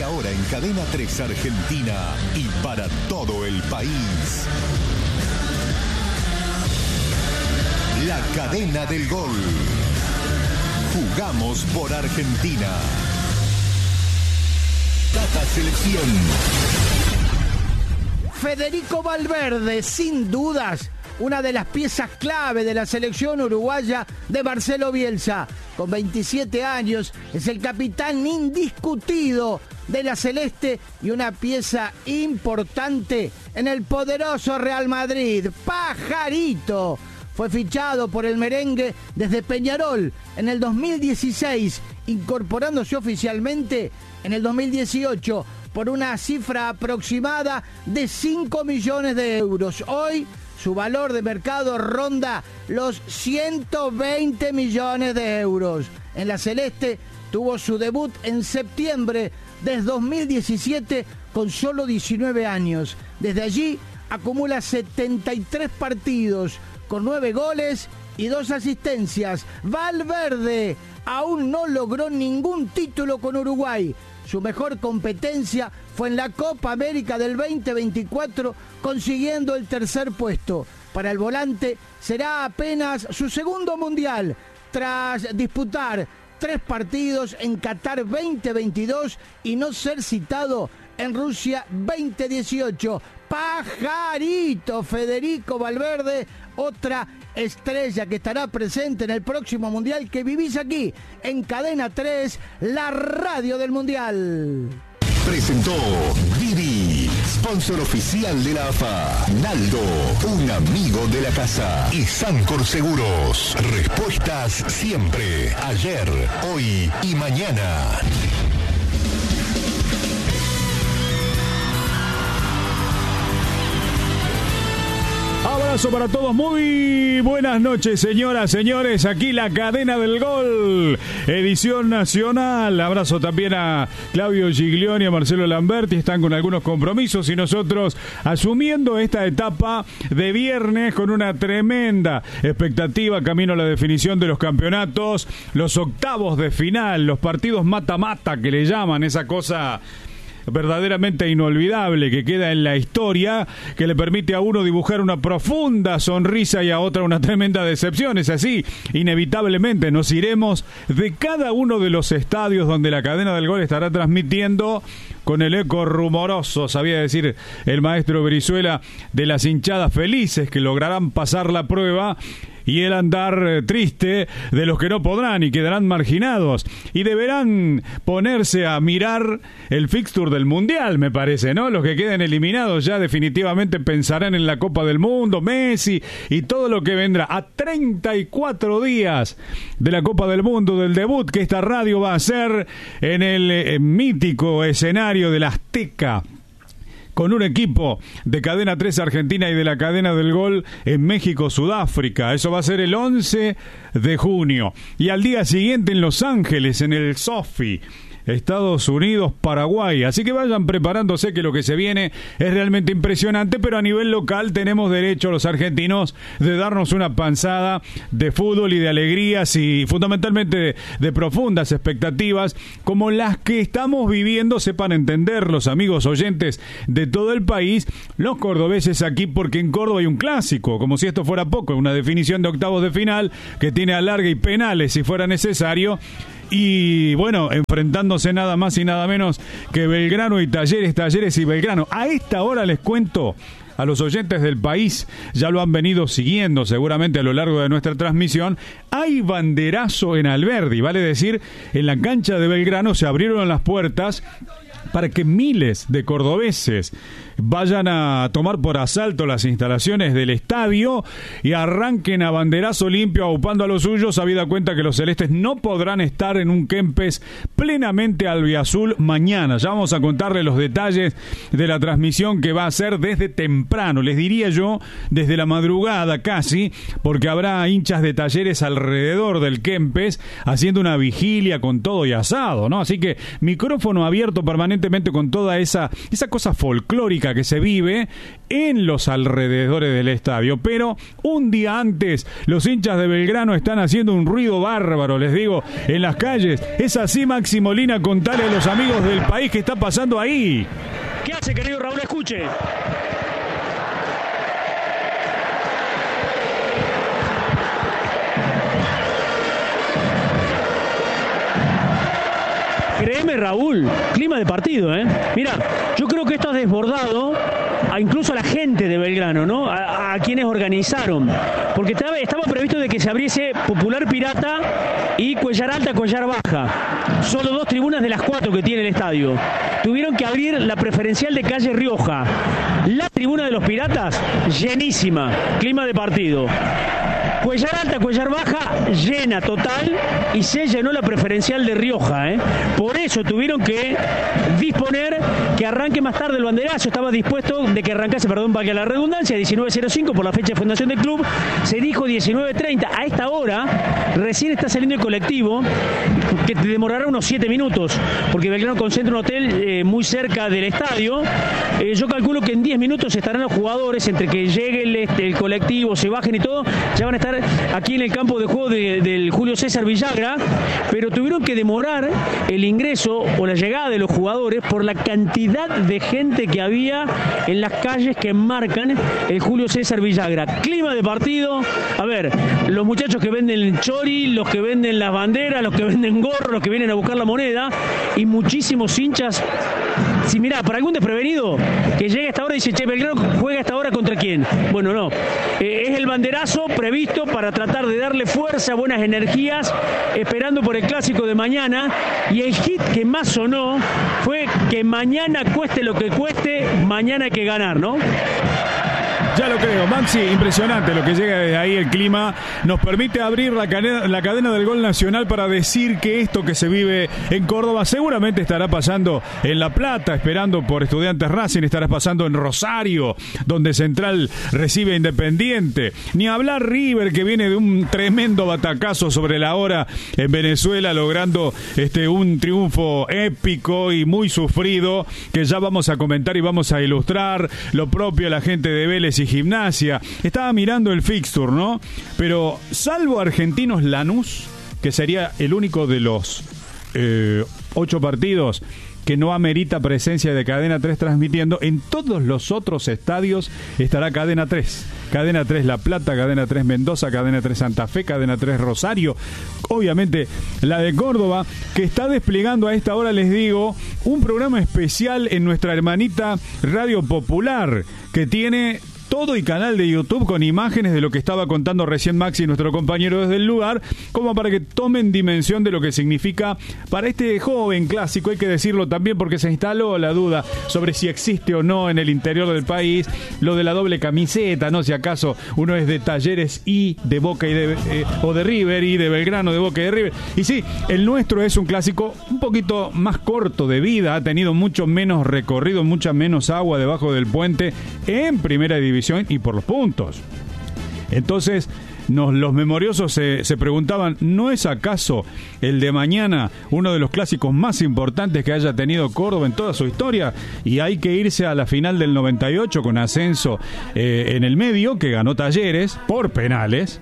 ahora en Cadena 3 Argentina y para todo el país. La Cadena del Gol. Jugamos por Argentina. Tata Selección. Federico Valverde, sin dudas, una de las piezas clave de la selección uruguaya de Marcelo Bielsa. Con 27 años, es el capitán indiscutido de la Celeste y una pieza importante en el poderoso Real Madrid. ¡Pajarito! Fue fichado por el merengue desde Peñarol en el 2016, incorporándose oficialmente en el 2018 por una cifra aproximada de 5 millones de euros. Hoy, su valor de mercado ronda los 120 millones de euros. En la Celeste tuvo su debut en septiembre de 2017 con solo 19 años. Desde allí acumula 73 partidos con 9 goles y 2 asistencias. Valverde aún no logró ningún título con Uruguay. Su mejor competencia fue en la Copa América del 2024, consiguiendo el tercer puesto. Para el volante será apenas su segundo mundial, tras disputar 3 partidos en Qatar 2022 y no ser citado en Rusia 2018. Pajarito Federico Valverde, otra estrella que estará presente en el próximo Mundial que vivís aquí, en Cadena 3, la radio del Mundial. Presentó Didi, sponsor oficial de la AFA. Naldo, un amigo de la casa. Y Sancor Seguros, respuestas siempre, ayer, hoy y mañana. Abrazo para todos, muy buenas noches, señoras, señores, aquí la Cadena del Gol, edición nacional. Abrazo también a Claudio Giglioni y a Marcelo Lamberti, están con algunos compromisos y nosotros asumiendo esta etapa de viernes con una tremenda expectativa camino a la definición de los campeonatos, los octavos de final, los partidos mata-mata que le llaman, esa cosa verdaderamente inolvidable que queda en la historia, que le permite a uno dibujar una profunda sonrisa y a otra una tremenda decepción. Es así, inevitablemente nos iremos de cada uno de los estadios donde la Cadena del Gol estará transmitiendo con el eco rumoroso, sabía decir el maestro Brizuela, de las hinchadas felices que lograrán pasar la prueba y el andar triste de los que no podrán y quedarán marginados y deberán ponerse a mirar el fixture del Mundial, me parece, ¿no? Los que queden eliminados ya definitivamente pensarán en la Copa del Mundo, Messi y todo lo que vendrá. A 34 días de la Copa del Mundo, del debut que esta radio va a hacer en el mítico escenario del Azteca, con un equipo de Cadena 3 Argentina y de la Cadena del Gol en México, Sudáfrica. Eso va a ser el 11 de junio. Y al día siguiente en Los Ángeles, en el SoFi, Estados Unidos, Paraguay. Así que vayan preparándose, que lo que se viene es realmente impresionante, pero a nivel local tenemos derecho los argentinos de darnos una panzada de fútbol y de alegrías y fundamentalmente de profundas expectativas como las que estamos viviendo. Sepan entender los amigos oyentes de todo el país, los cordobeses aquí, porque en Córdoba hay un clásico, como si esto fuera poco, una definición de octavos de final que tiene alargue y penales si fuera necesario. Y bueno, enfrentándose nada más y nada menos que Belgrano y Talleres, Talleres y Belgrano. A esta hora les cuento a los oyentes del país, ya lo han venido siguiendo seguramente a lo largo de nuestra transmisión, hay banderazo en Alberdi, vale decir, en la cancha de Belgrano se abrieron las puertas para que miles de cordobeses vayan a tomar por asalto las instalaciones del estadio y arranquen a banderazo limpio aupando a los suyos, habida cuenta que los celestes no podrán estar en un Kempes plenamente albiazul mañana. Ya vamos a contarles los detalles de la transmisión que va a ser desde temprano, les diría yo desde la madrugada casi, porque habrá hinchas de Talleres alrededor del Kempes haciendo una vigilia con todo y asado, ¿no? Así que micrófono abierto permanente permanentemente con toda esa cosa folclórica que se vive en los alrededores del estadio. Pero un día antes, los hinchas de Belgrano están haciendo un ruido bárbaro, les digo, en las calles. Es así, Maxi Molina, contale a los amigos del país qué está pasando ahí. ¿Qué hace, querido Raúl? Escuche. Créeme, Raúl, clima de partido, ¿eh? Mira, yo creo que esto ha desbordado incluso a la gente de Belgrano, ¿no? A quienes organizaron. Porque estaba previsto de que se abriese Popular Pirata y Cuellar Alta, Cuellar Baja. Solo 2 tribunas de las 4 que tiene el estadio. Tuvieron que abrir la preferencial de calle Rioja. La tribuna de los Piratas, llenísima. Clima de partido. Cuellar Alta, Cuellar Baja, llena total, y se llenó la preferencial de Rioja, ¿eh? Por eso tuvieron que disponer que arranque más tarde el banderazo. Estaba dispuesto de que arrancase, valga la redundancia, 19:05 por la fecha de fundación del club. Se dijo 19:30. A esta hora recién está saliendo el colectivo, que demorará unos 7 minutos, porque Belgrano concentra un hotel muy cerca del estadio. Yo calculo que en 10 minutos estarán los jugadores, entre que llegue el colectivo, se bajen y todo, ya van a estar aquí en el campo de juego del Julio César Villagra, pero tuvieron que demorar el ingreso o la llegada de los jugadores por la cantidad de gente que había en las calles que marcan el Julio César Villagra. Clima de partido, a ver, los muchachos que venden el chori, los que venden las banderas, los que venden gorros, los que vienen a buscar la moneda, y muchísimos hinchas. Si mirá, para algún desprevenido que llegue a esta hora y dice, che, Belgrano juega a esta hora ¿contra quién? Bueno, no. Es el banderazo previsto para tratar de darle fuerza, buenas energías, esperando por el clásico de mañana. Y el hit que más sonó fue que mañana cueste lo que cueste, mañana hay que ganar, ¿no? Ya lo creo, Maxi, impresionante lo que llega desde ahí. El clima nos permite abrir la cadena del gol nacional para decir que esto que se vive en Córdoba seguramente estará pasando en La Plata, esperando por Estudiantes Racing, estará pasando en Rosario, donde Central recibe a Independiente. Ni hablar River, que viene de un tremendo batacazo sobre la hora en Venezuela, logrando un triunfo épico y muy sufrido, que ya vamos a comentar y vamos a ilustrar. Lo propio la gente de Vélez y Gimnasia. Estaba mirando el fixture, ¿no? Pero salvo Argentinos Lanús, que sería el único de los 8 partidos que no amerita presencia de Cadena 3 transmitiendo, en todos los otros estadios estará Cadena 3. Cadena 3 La Plata, Cadena 3 Mendoza, Cadena 3 Santa Fe, Cadena 3 Rosario, obviamente la de Córdoba, que está desplegando a esta hora, les digo, un programa especial en nuestra hermanita Radio Popular, que tiene todo y canal de YouTube con imágenes de lo que estaba contando recién Maxi, nuestro compañero desde el lugar, como para que tomen dimensión de lo que significa para este joven clásico. Hay que decirlo también porque se instaló la duda sobre si existe o no en el interior del país lo de la doble camiseta, no, si acaso uno es de Talleres y de Boca y o de River, y de Belgrano, de Boca y de River. Y sí, el nuestro es un clásico un poquito más corto de vida, ha tenido mucho menos recorrido, mucha menos agua debajo del puente en primera división y por los puntos. Entonces los memoriosos se preguntaban, ¿no es acaso el de mañana uno de los clásicos más importantes que haya tenido Córdoba en toda su historia? Y hay que irse a la final del 98 con Ascenso en el medio, que ganó Talleres por penales,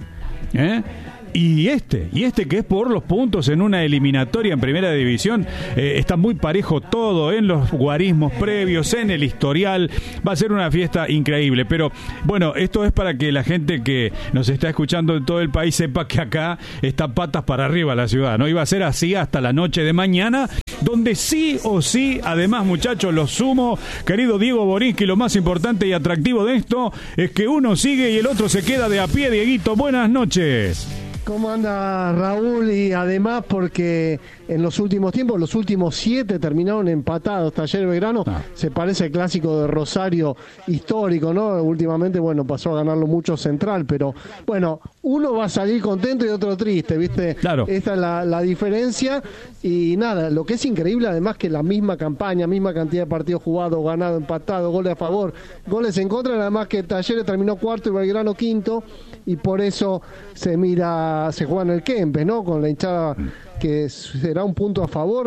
Y este que es por los puntos en una eliminatoria en primera división. Está muy parejo todo en los guarismos previos, en el historial. Va a ser una fiesta increíble. Pero bueno, esto es para que la gente que nos está escuchando en todo el país sepa que acá está patas para arriba la ciudad, ¿no? Y va a ser así hasta la noche de mañana, donde sí o sí, además, muchachos, lo sumo, querido Diego Borinsky, lo más importante y atractivo de esto es que uno sigue y el otro se queda de a pie. Dieguito, buenas noches. ¿Cómo anda, Raúl? Y además porque en los últimos tiempos, los últimos 7 terminaron empatados. Talleres Belgrano se parece al clásico de Rosario histórico, ¿no? Últimamente, bueno, pasó a ganarlo mucho Central, pero bueno, uno va a salir contento y otro triste, ¿viste? Claro. Esta es la diferencia. Y nada, lo que es increíble además que la misma campaña, misma cantidad de partidos jugados, ganados, empatados, goles a favor, goles en contra, nada más que Talleres terminó 4º y Belgrano 5º, y por eso se juega en el Kempes, ¿no? Con la hinchada, que será un punto a favor.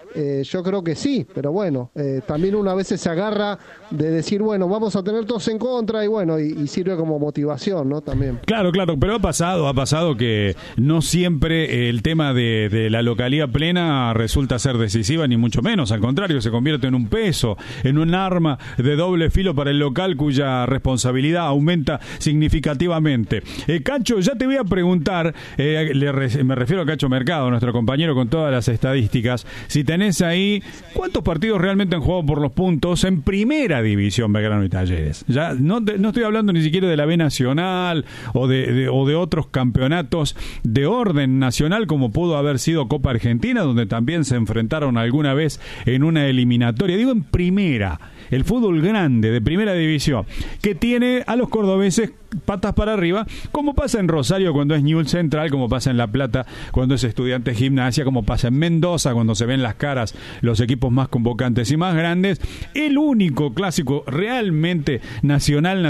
Yo creo que sí, pero bueno, también uno a veces se agarra de decir, bueno, vamos a tener todos en contra, y bueno, y sirve como motivación, ¿no? También. Claro, pero ha pasado que no siempre el tema de la localía plena resulta ser decisiva, ni mucho menos, al contrario, se convierte en un peso, en un arma de doble filo para el local, cuya responsabilidad aumenta significativamente. Cacho, ya te voy a preguntar, me refiero a Cacho Mercado, nuestro compañero con todas las estadísticas, si tenés ahí, ¿cuántos partidos realmente han jugado por los puntos en primera división Belgrano y Talleres? Ya no estoy hablando ni siquiera de la B Nacional o de otros campeonatos de orden nacional, como pudo haber sido Copa Argentina, donde también se enfrentaron alguna vez en una eliminatoria. Digo en primera, el fútbol grande de primera división, que tiene a los cordobeses patas para arriba, como pasa en Rosario cuando es Newell's Central, como pasa en La Plata cuando es Estudiantes Gimnasia, como pasa en Mendoza cuando se ven las caras los equipos más convocantes y más grandes. El único clásico realmente nacional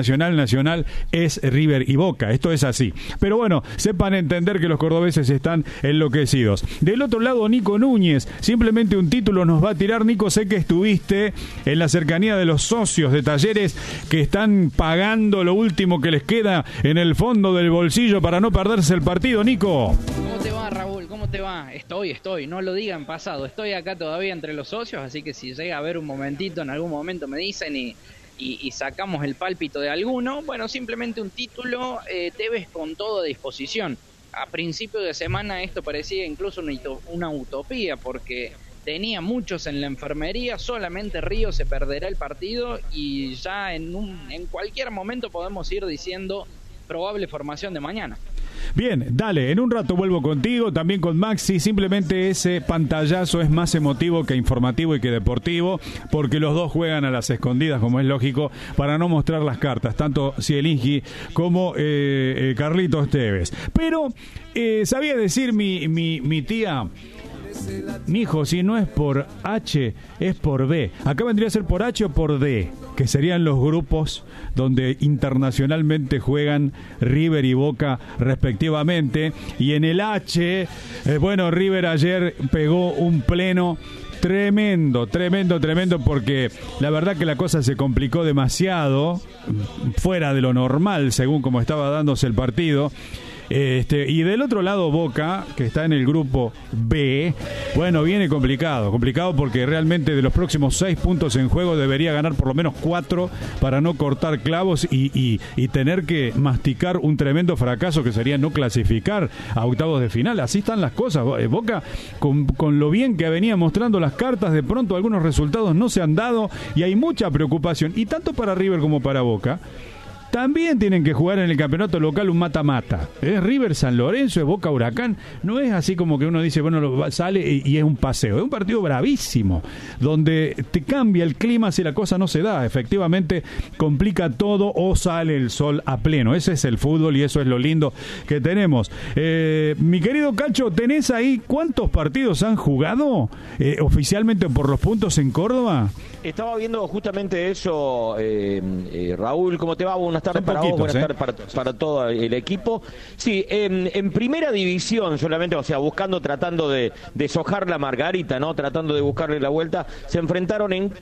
es River y Boca. Esto es así. Pero bueno, sepan entender que los cordobeses están enloquecidos. Del otro lado, Nico Núñez, simplemente un título nos va a tirar. Nico, sé que estuviste en la cercanía de los socios de Talleres que están pagando lo último que les queda en el fondo del bolsillo para no perderse el partido. Nico, ¿cómo te va, Raúl? ¿Cómo te va? Estoy, no lo digan pasado, estoy acá todavía entre los socios, así que si llega a haber un momentito, en algún momento me dicen y sacamos el pálpito de alguno. Bueno, simplemente un título, Tevez con todo a disposición. A principio de semana esto parecía incluso una utopía, porque tenía muchos en la enfermería, solamente Río se perderá el partido y ya en cualquier momento podemos ir diciendo probable formación de mañana. Bien, dale, en un rato vuelvo contigo, también con Maxi. Simplemente ese pantallazo es más emotivo que informativo y que deportivo, porque los dos juegan a las escondidas, como es lógico, para no mostrar las cartas, tanto Zielinski como Carlitos Tevez. Pero, sabía decir mi tía, mijo, si no es por H, es por B. Acá vendría a ser por H o por D, que serían los grupos donde internacionalmente juegan River y Boca respectivamente. Y en el H, bueno, River ayer pegó un pleno tremendo, porque la verdad que la cosa se complicó demasiado, fuera de lo normal, según como estaba dándose el partido. Y del otro lado Boca, que está en el grupo B, bueno, viene complicado porque realmente de los próximos 6 puntos en juego debería ganar por lo menos 4 para no cortar clavos y tener que masticar un tremendo fracaso que sería no clasificar a octavos de final. Así están las cosas. Boca, con lo bien que venía mostrando las cartas, de pronto algunos resultados no se han dado y hay mucha preocupación, y tanto para River como para Boca. También tienen que jugar en el campeonato local un mata-mata. Es River San Lorenzo, es Boca Huracán. No es así como que uno dice, bueno, sale y es un paseo. Es un partido bravísimo, donde te cambia el clima si la cosa no se da. Efectivamente, complica todo o sale el sol a pleno. Ese es el fútbol y eso es lo lindo que tenemos. Mi querido Cacho, ¿tenés ahí cuántos partidos han jugado oficialmente por los puntos en Córdoba? Estaba viendo justamente eso, Raúl. ¿Cómo te va? Buenas tardes para vos, buenas tardes para todo el equipo. Sí, en primera división solamente, o sea, tratando de sojar la margarita, ¿no? Tratando de buscarle la vuelta, se enfrentaron en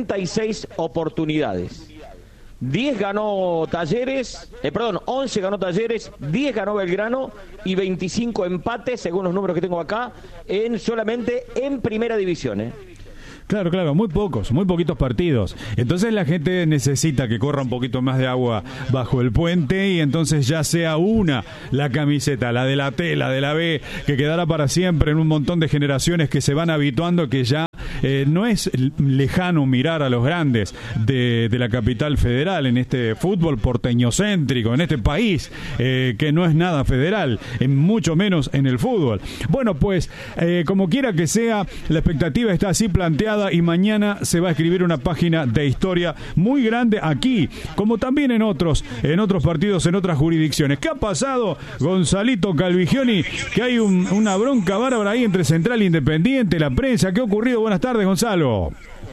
46 oportunidades. 10 ganó Talleres, 11 ganó Talleres, 10 ganó Belgrano y 25 empates, según los números que tengo acá, solamente en primera división, Claro, muy poquitos partidos. Entonces la gente necesita que corra un poquito más de agua bajo el puente y entonces ya sea la camiseta, la de la T, la de la B, que quedará para siempre en un montón de generaciones que se van habituando, que ya no es lejano mirar a los grandes de la capital federal en este fútbol porteñocéntrico, en este país que no es nada federal, mucho menos en el fútbol. Bueno, pues como quiera que sea, la expectativa está así planteada y mañana se va a escribir una página de historia muy grande aquí, como también en otros partidos, en otras jurisdicciones. ¿Qué ha pasado, Gonzalito Calvigioni? Que hay una bronca bárbara ahí entre Central e Independiente, la prensa. ¿Qué ha ocurrido? Buenas tardes, Gonzalo.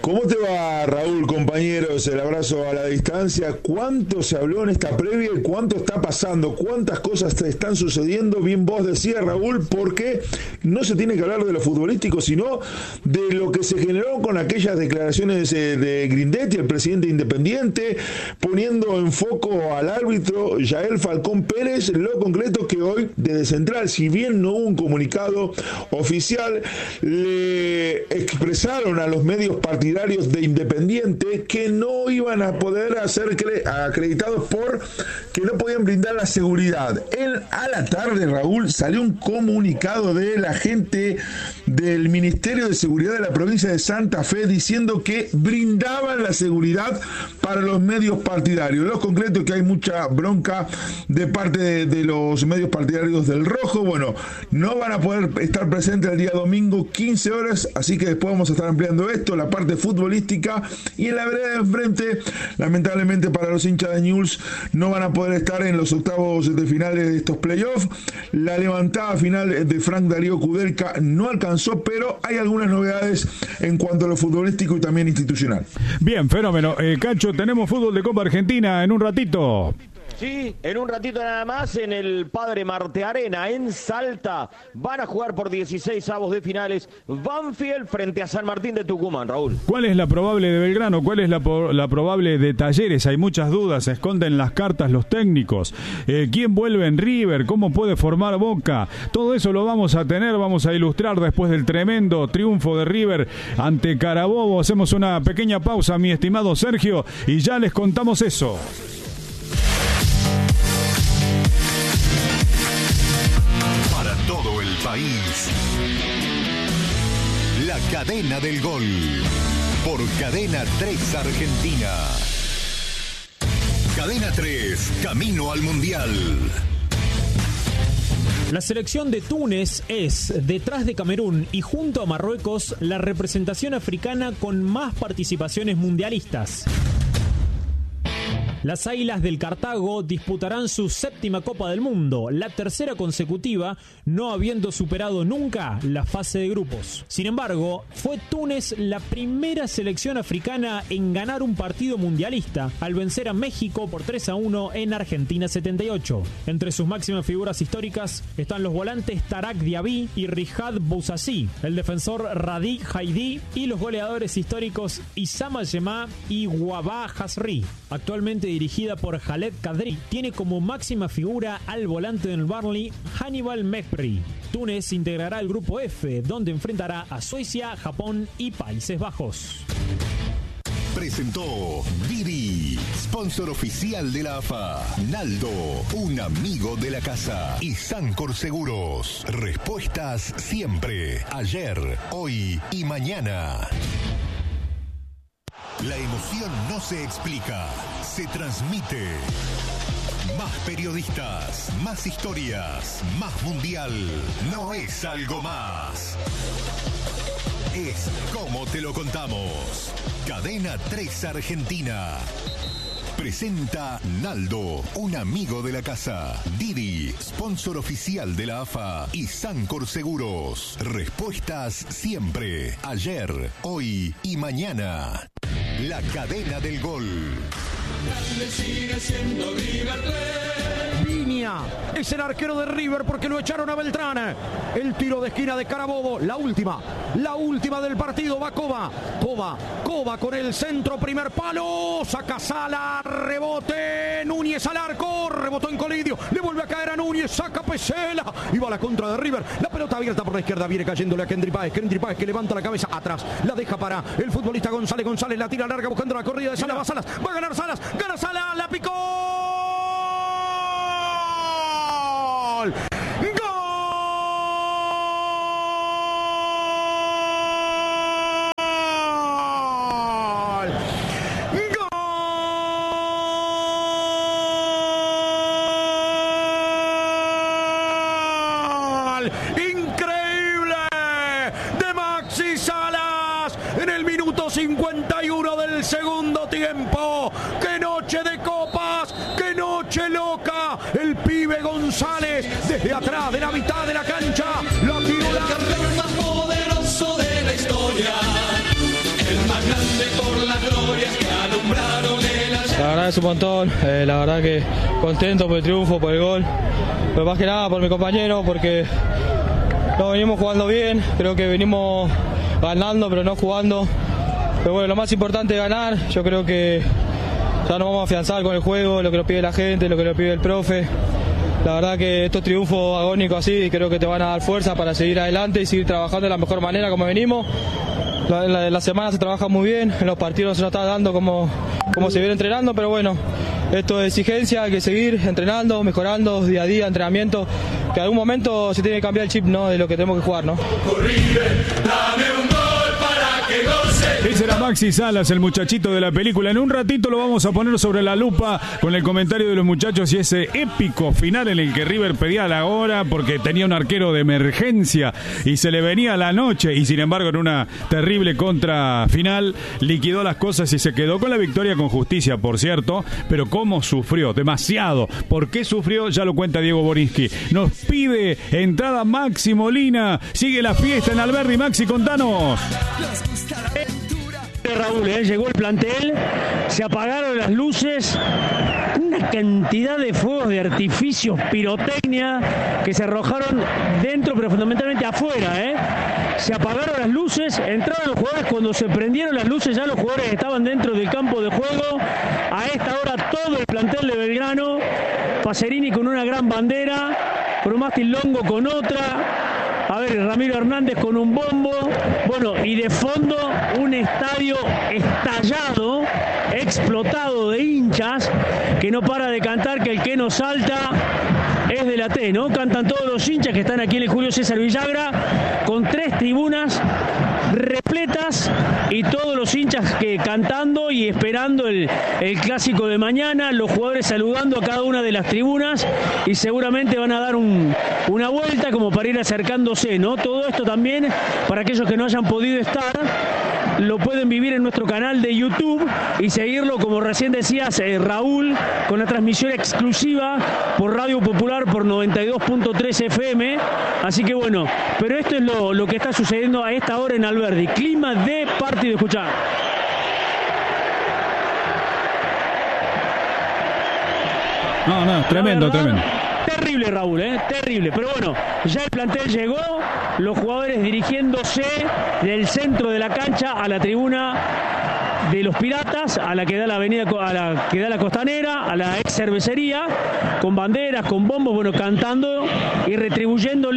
¿Cómo te va, Raúl, compañeros? El abrazo a la distancia. ¿Cuánto se habló en esta previa y cuánto está pasando? ¿Cuántas cosas te están sucediendo? Bien vos decías, Raúl, porque no se tiene que hablar de lo futbolístico, sino de lo que se generó con aquellas declaraciones de Grindetti, el presidente independiente, poniendo en foco al árbitro Yael Falcón Pérez. Lo concreto que hoy, desde Central, si bien no hubo un comunicado oficial, le expresaron a los medios partidarios de Independiente que no iban a poder ser acreditados porque no podían brindar la seguridad. A la tarde, Raúl, salió un comunicado de la gente del Ministerio de Seguridad de la provincia de Santa Fe diciendo que brindaban la seguridad para los medios partidarios. Lo concreto es que hay mucha bronca de parte de los medios partidarios del Rojo. Bueno, no van a poder estar presentes el día domingo 15 horas, así que después vamos a estar ampliando esto, la parte futbolística, y en la vereda de enfrente, lamentablemente para los hinchas de Newell's, no van a poder estar en los octavos de finales de estos playoffs. La levantada final de Frank Darío Kudelka no alcanzó, pero hay algunas novedades en cuanto a lo futbolístico y también institucional. Bien, fenómeno. Cacho, tenemos fútbol de Copa Argentina en un ratito. Sí, en un ratito nada más en el Padre Marte Arena, en Salta, van a jugar por 16 avos de finales Banfield frente a San Martín de Tucumán, Raúl. ¿Cuál es la probable de Belgrano? ¿Cuál es la probable de Talleres? Hay muchas dudas, se esconden las cartas los técnicos. ¿Quién vuelve en River? ¿Cómo puede formar Boca? Todo eso lo vamos a tener, vamos a ilustrar después del tremendo triunfo de River ante Carabobo. Hacemos una pequeña pausa, mi estimado Sergio, y ya les contamos eso. Todo el país. La cadena del gol. Por Cadena 3 Argentina. Cadena 3, camino al Mundial. La selección de Túnez es, detrás de Camerún y junto a Marruecos, la representación africana con más participaciones mundialistas. Las Águilas del Cartago disputarán su 7ª Copa del Mundo, la 3ª consecutiva, no habiendo superado nunca la fase de grupos. Sin embargo, fue Túnez la primera selección africana en ganar un partido mundialista, al vencer a México por 3-1 en Argentina 78. Entre sus máximas figuras históricas están los volantes Tarak Diaby y Rihad Bouzazi, el defensor Radi Haidi y los goleadores históricos Issama Yema y Wabah Hasri. Actualmente dirigida por Khaled Kadri, tiene como máxima figura al volante del Burnley, Hannibal Mejbri. Túnez integrará el grupo F, donde enfrentará a Suecia, Japón y Países Bajos. Presentó Didi, sponsor oficial de la AFA. Naldo, un amigo de la casa. Y Sancor Seguros, respuestas siempre, ayer, hoy y mañana. La emoción no se explica, se transmite. Más periodistas, más historias, más mundial. No es algo más. Es como te lo contamos. Cadena 3 Argentina. Presenta Naldo, un amigo de la casa. Didi, sponsor oficial de la AFA. Y Sancor Seguros. Respuestas siempre, ayer, hoy y mañana. La cadena del gol. Sigue siendo River Plate. Viña es el arquero de River porque lo echaron a Beltrán. El tiro de esquina de Carabobo, la última del partido. Va Cova con el centro, primer palo, saca Sala, rebote, Núñez al arco, rebotó en Colidio, le vuelve a caer a Núñez, saca Pesela y va a la contra de River. La pelota abierta por la izquierda, viene cayéndole a Kendry Páez que levanta la cabeza atrás, la deja para el futbolista González, la tira larga buscando la corrida de Salas, va a ganar Salas, gana Salas, la picó. ¡Gol! Increíble de Maxi Salas en el minuto 51 del segundo tiempo. ¡Qué noche de copas! ¡Qué noche loca! El pibe González desde atrás de la mitad de la cancha lo tiró el campeón más poderoso de la historia, el más grande agradece un montón, la verdad que contento por el triunfo, por el gol, pero más que nada por mi compañero, porque no venimos jugando bien, creo que venimos ganando pero no jugando, pero bueno, lo más importante es ganar. Yo creo que ya nos vamos a afianzar con el juego, lo que nos pide la gente, lo que nos pide el profe. La verdad que estos triunfos agónicos así creo que te van a dar fuerza para seguir adelante y seguir trabajando de la mejor manera como venimos. En la semana se trabaja muy bien, en los partidos se nos está dando como se viene entrenando, pero bueno, esto es exigencia, hay que seguir entrenando, mejorando día a día, entrenamiento, que en algún momento se tiene que cambiar el chip, ¿no?, de lo que tenemos que jugar, ¿no? Ese era Maxi Salas, el muchachito de la película. En un ratito lo vamos a poner sobre la lupa con el comentario de los muchachos y ese épico final en el que River pedía la hora porque tenía un arquero de emergencia y se le venía la noche, y sin embargo en una terrible contra final liquidó las cosas y se quedó con la victoria con justicia, por cierto. Pero cómo sufrió, demasiado. ¿Por qué sufrió? Ya lo cuenta Diego Borinsky. Nos pide entrada Maxi Molina. Sigue la fiesta en Alberdi. Maxi, contanos. Raúl, llegó el plantel, se apagaron las luces, una cantidad de fuegos de artificios, pirotecnia que se arrojaron dentro, pero fundamentalmente afuera. Se apagaron las luces, entraron los jugadores, cuando se prendieron las luces ya los jugadores estaban dentro del campo de juego. A esta hora todo el plantel de Belgrano, Pacerini con una gran bandera, Promástil Longo con otra. A ver, Ramiro Hernández con un bombo. Bueno, y de fondo un estadio estallado, explotado de hinchas, que no para de cantar que el que no salta es de la T, ¿no? Cantan todos los hinchas que están aquí en el Julio César Villagra, con 3 tribunas repletas y todos los hinchas que cantando y esperando el clásico de mañana, los jugadores saludando a cada una de las tribunas, y seguramente van a dar una vuelta como para ir acercándose, ¿no? Todo esto también, para aquellos que no hayan podido estar, lo pueden vivir en nuestro canal de YouTube y seguirlo, como recién decías, Raúl, con la transmisión exclusiva por Radio Popular por 92.3 FM. Así que bueno, pero esto es lo que está sucediendo a esta hora en Alberdi. Clima de partido, escuchá. No, tremendo. Terrible, Raúl, terrible. Pero bueno, ya el plantel llegó, los jugadores dirigiéndose del centro de la cancha a la tribuna de los Piratas, a la que da la avenida, a la que da la Costanera, a la ex cervecería, con banderas, con bombos, bueno, cantando y retribuyéndole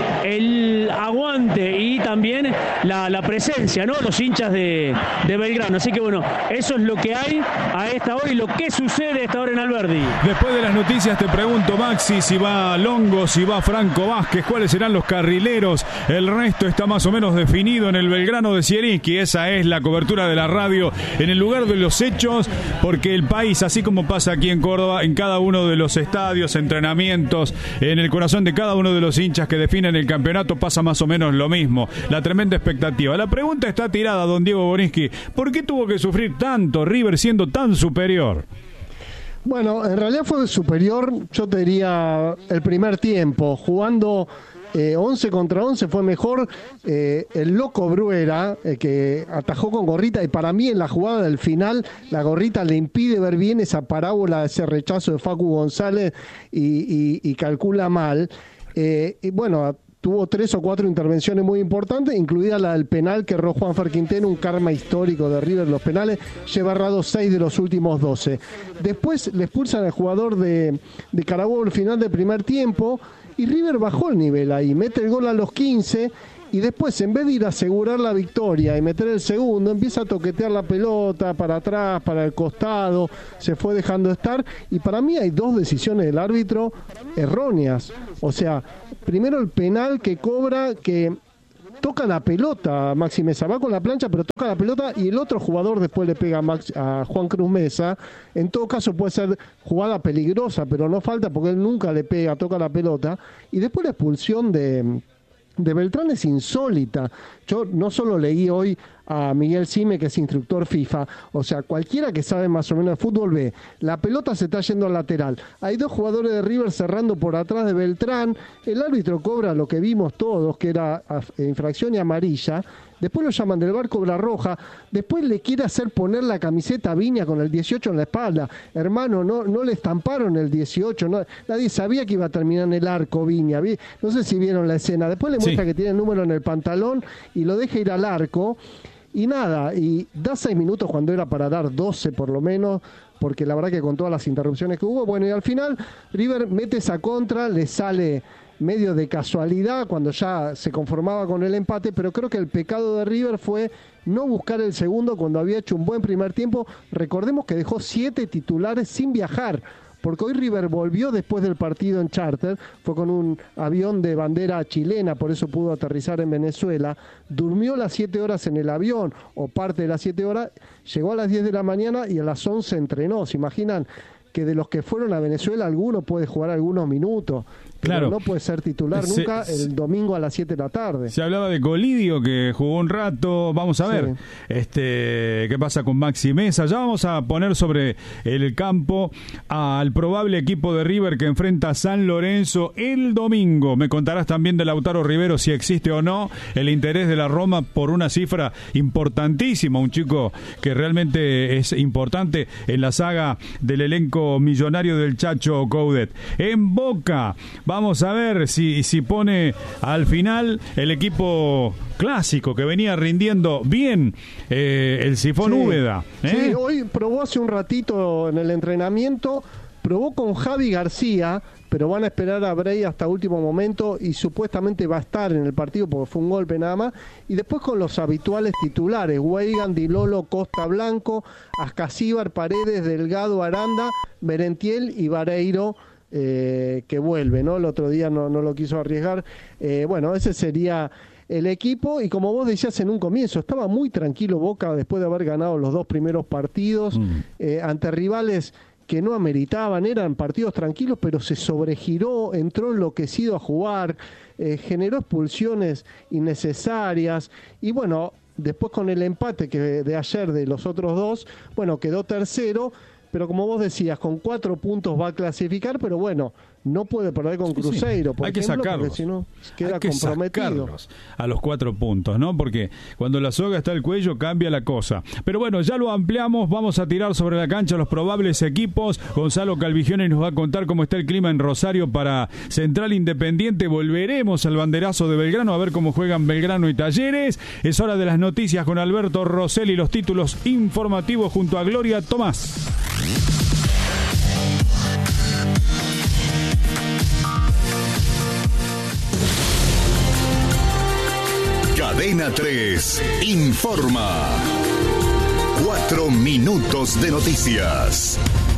el aguante y también la presencia, ¿no? Los hinchas de Belgrano. Así que bueno, eso es lo que hay a esta hora y lo que sucede a esta hora en Alberdi. Después de las noticias te pregunto, Maxi, si va Longo, si va Franco Vázquez, cuáles serán los carrileros. El resto está más o menos definido en el Belgrano de Zielinski. Esa es la cobertura de la radio en el lugar de los hechos, porque el país, así como pasa aquí en Córdoba, en cada uno de los estadios, entrenamientos, en el corazón de cada uno de los hinchas que definen el campeonato, pasa más o menos lo mismo. La tremenda expectativa. La pregunta está tirada, don Diego Borinsky. ¿Por qué tuvo que sufrir tanto River siendo tan superior? Bueno, en realidad fue superior, yo te diría, el primer tiempo, jugando 11 contra 11 fue mejor el loco Bruera, que atajó con Gorrita, y para mí en la jugada del final la Gorrita le impide ver bien esa parábola, ese rechazo de Facu González y calcula mal. Y bueno, tuvo 3 o 4 intervenciones muy importantes, incluida la del penal que erró Juanfer Quintero, un karma histórico de River. Los penales lleva errado 6 de los últimos 12. Después le expulsan al jugador de Carabobo al final del primer tiempo, y River bajó el nivel ahí, mete el gol a los 15, y después, en vez de ir a asegurar la victoria y meter el segundo, empieza a toquetear la pelota para atrás, para el costado, se fue dejando estar, y para mí hay 2 decisiones del árbitro erróneas. O sea, primero el penal que cobra, que toca la pelota, Maxi Mesa va con la plancha, pero toca la pelota y el otro jugador después le pega a Juan Cruz Mesa. En todo caso puede ser jugada peligrosa, pero no falta porque él nunca le pega, toca la pelota. Y después la expulsión de Beltrán es insólita. Yo no solo leí hoy a Miguel Sime, que es instructor FIFA, o sea, cualquiera que sabe más o menos de fútbol ve, la pelota se está yendo al lateral, hay 2 jugadores de River cerrando por atrás de Beltrán, el árbitro cobra lo que vimos todos, que era infracción y amarilla. después lo llaman del bar, cobra roja, después le quiere hacer poner la camiseta a Viña con el 18 en la espalda. Hermano, no le estamparon el 18, nadie sabía que iba a terminar en el arco Viña, no sé si vieron la escena, después le muestra que tiene el número en el pantalón y lo deja ir al arco, y nada, y da 6 minutos cuando era para dar 12 por lo menos, porque la verdad que con todas las interrupciones que hubo, bueno, y al final River mete esa contra, le sale medio de casualidad cuando ya se conformaba con el empate, pero creo que el pecado de River fue no buscar el segundo cuando había hecho un buen primer tiempo. Recordemos que dejó 7 titulares sin viajar, porque hoy River volvió después del partido en charter, fue con un avión de bandera chilena, por eso pudo aterrizar en Venezuela, durmió las 7 horas en el avión, o parte de las 7 horas, llegó a las 10 de la mañana y a las 11 entrenó. ¿Se imaginan que de los que fueron a Venezuela alguno puede jugar algunos minutos? Pero no puede ser titular nunca el domingo a las 7 de la tarde. Se hablaba de Colidio, que jugó un rato. Vamos a ver qué pasa con Maxi Mesa. Ya vamos a poner sobre el campo al probable equipo de River que enfrenta a San Lorenzo el domingo. Me contarás también de Lautaro Rivero, si existe o no el interés de la Roma por una cifra importantísima. Un chico que realmente es importante en la saga del elenco millonario del Chacho Coudet. En Boca, vamos a ver si pone al final el equipo clásico que venía rindiendo bien, el Sifón Úbeda. Sí, hoy probó hace un ratito en el entrenamiento, probó con Javi García, pero van a esperar a Bray hasta último momento y supuestamente va a estar en el partido porque fue un golpe nada más. Y después con los habituales titulares, Weigan, Di Lolo, Costa Blanco, Ascasíbar, Paredes, Delgado, Aranda, Merentiel y Vareiro, que vuelve, ¿no? El otro día no lo quiso arriesgar. Bueno, ese sería el equipo, y como vos decías en un comienzo, estaba muy tranquilo Boca después de haber ganado los 2 primeros partidos ante rivales que no ameritaban, eran partidos tranquilos, pero se sobregiró, entró enloquecido a jugar, generó expulsiones innecesarias, y bueno, después con el empate de ayer de los otros 2, bueno, quedó tercero, pero como vos decías, con 4 puntos va a clasificar, pero bueno, no puede perder con Cruzeiro, por ejemplo, sacarlos, porque si no queda comprometido. A los 4 puntos, ¿no? Porque cuando la soga está al cuello cambia la cosa. Pero bueno, ya lo ampliamos, vamos a tirar sobre la cancha los probables equipos. Gonzalo Calvigione nos va a contar cómo está el clima en Rosario para Central Independiente. Volveremos al banderazo de Belgrano a ver cómo juegan Belgrano y Talleres. Es hora de las noticias con Alberto Rosselli, los títulos informativos junto a Gloria Tomás. Cadena 3 informa. 4 minutos de noticias.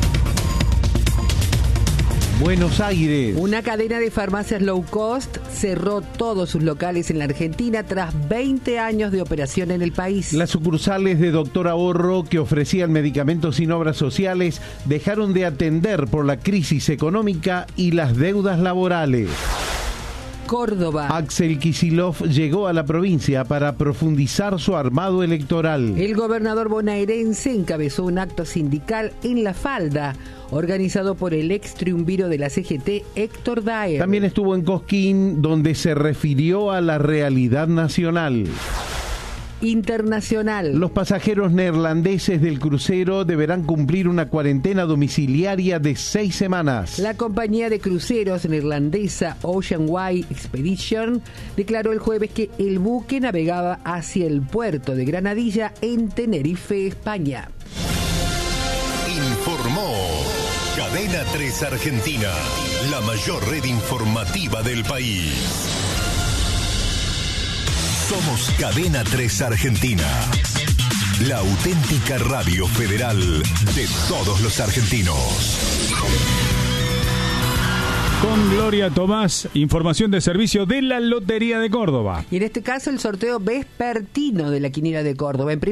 Buenos Aires. Una cadena de farmacias low cost cerró todos sus locales en la Argentina tras 20 años de operación en el país. Las sucursales de Doctor Ahorro, que ofrecían medicamentos sin obras sociales, dejaron de atender por la crisis económica y las deudas laborales. Córdoba. Axel Kicillof llegó a la provincia para profundizar su armado electoral. El gobernador bonaerense encabezó un acto sindical en La Falda, organizado por el ex triunviro de la CGT, Héctor Daer. También estuvo en Cosquín, donde se refirió a la realidad nacional. Internacional. Los pasajeros neerlandeses del crucero deberán cumplir una cuarentena domiciliaria de 6 semanas. La compañía de cruceros neerlandesa Ocean Way Expedition declaró el jueves que el buque navegaba hacia el puerto de Granadilla en Tenerife, España. Informó Cadena 3 Argentina, la mayor red informativa del país. Somos Cadena 3 Argentina, la auténtica radio federal de todos los argentinos. Con Gloria Tomás, información de servicio de la Lotería de Córdoba. Y en este caso el sorteo vespertino de la Quiniela de Córdoba.